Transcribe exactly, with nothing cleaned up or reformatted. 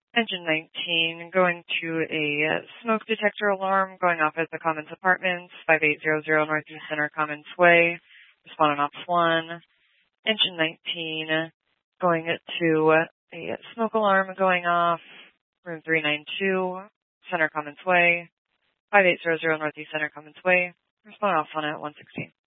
Engine nineteen, going to a smoke detector alarm going off at the Commons Apartments, five eight zero zero Northeast Center Commons Way. Respond on Ops one. Engine nineteen, going to a smoke alarm going off, room three nine two, Center Commons Way, five eight zero zero Northeast Center Commons Way. Respond off one at one sixteen.